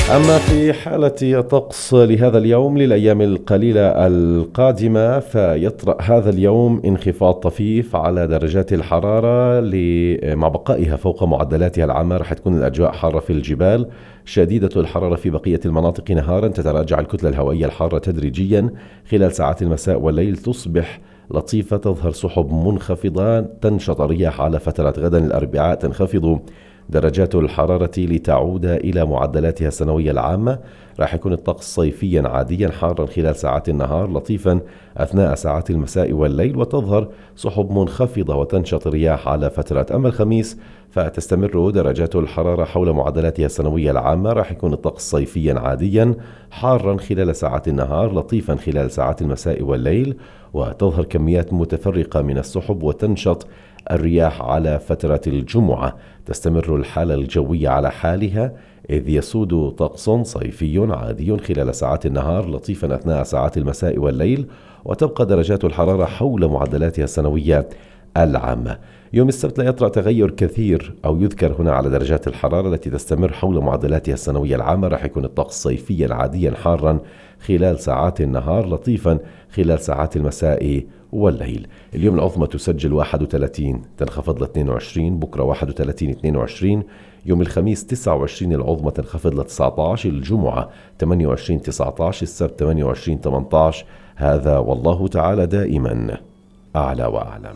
أما في حالة طقس لهذا اليوم للأيام القليلة القادمة، فيطرأ هذا اليوم انخفاض طفيف على درجات الحرارة مع بقائها فوق معدلاتها العامة. رح تكون الأجواء حارة في الجبال، شديدة الحرارة في بقية المناطق نهارا. تتراجع الكتلة الهوائية الحارة تدريجيا خلال ساعات المساء والليل، تصبح لطيفة، تظهر سحب منخفضة، تنشط الرياح على فترات. غدا الأربعاء تنخفض درجات الحرارة لتعود إلى معدلاتها السنوية العامة. راح يكون الطقس صيفيا عاديا، حارا خلال ساعات النهار، لطيفا أثناء ساعات المساء والليل، وتظهر سحب منخفضة وتنشط الرياح على فترات. أما الخميس فتستمر درجات الحرارة حول معدلاتها السنوية العامة. راح يكون الطقس صيفيا عاديا، حارا خلال ساعات النهار، لطيفا خلال ساعات المساء والليل، وتظهر كميات متفرقة من السحب وتنشط الرياح على فترة الجمعة. تستمر الحالة الجوية على حالها، إذ يسود طقس صيفي عادي خلال ساعات النهار، لطيفا أثناء ساعات المساء والليل، وتبقى درجات الحرارة حول معدلاتها السنوية العامة. يوم السبت لا يطرأ تغير كثير أو يذكر هنا على درجات الحرارة التي تستمر حول معدلاتها السنوية العامة. راح يكون الطقس صيفيا عاديا، حارا خلال ساعات النهار، لطيفا خلال ساعات المساء والليل. اليوم العظمى تسجل 31، تنخفض ل 22. بكرة 31 22. يوم الخميس 29 العظمى، تنخفض ل 19. الجمعة 28 19. السبت 28 18. هذا والله تعالى دائما أعلى وأعلم.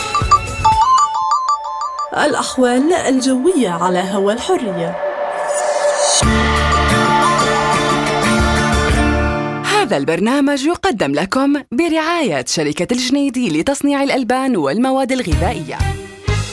الأحوال الجوية على هوا الحرية. هذا البرنامج يقدم لكم برعاية شركة الجنيدي لتصنيع الألبان والمواد الغذائية.